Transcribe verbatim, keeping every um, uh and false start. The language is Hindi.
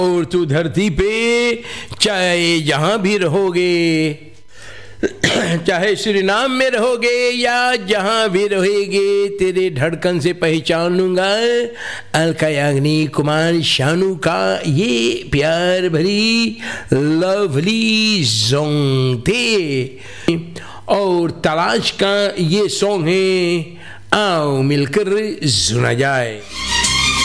और तू धरती पे चाहे जहां भी रहोगे, चाहे सूरीनाम में रहोगे या जहां भी रहोगे, तेरे धड़कन से पहचान लूंगा अलका याग्निक कुमार शानू का ये प्यार भरी लवली सॉन्ग थे। और तलाश का ये सॉन्ग है, आओ मिलकर सुना जाए।